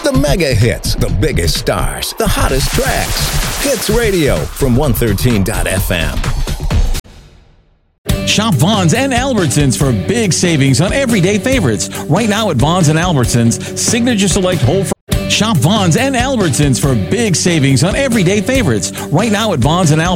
The mega hits, the biggest stars, the hottest tracks. Hits Radio from 113.fm. Shop Vons and Albertsons for big savings on everyday favorites. Right now at Vons and Albertsons, Signature Select Whole Shop Vons and Albertsons for big savings on everyday favorites. Right now at Vons and Albertsons.